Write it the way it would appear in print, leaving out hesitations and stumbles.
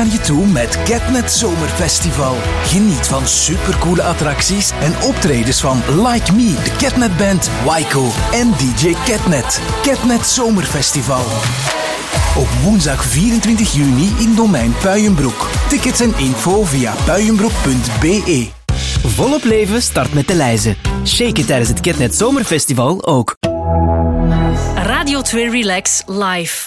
naar je toe met Catnet Zomerfestival. Geniet van supercoole attracties en optredens van Like Me, de Catnet Band, Waiko en DJ Catnet. Catnet Zomerfestival. Op woensdag 24 juni in Domein Puijenbroek. Tickets en info via puijenbroek.be. Volop leven start met de lijzen. Shake it tijdens het Catnet Zomerfestival ook. Radio 2 Relax live.